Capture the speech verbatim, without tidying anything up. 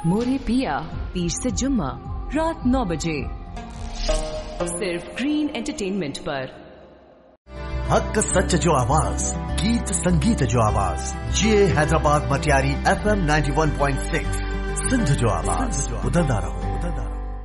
मोरे पिया पीर से जुम्मा रात नौ बजे सिर्फ ग्रीन एंटरटेनमेंट पर। हक सच जो आवाज, गीत संगीत जो आवाज, ये Hyderabad Matiari F M ninety one point six Sindh जो आवाज, बुलंदा रहो।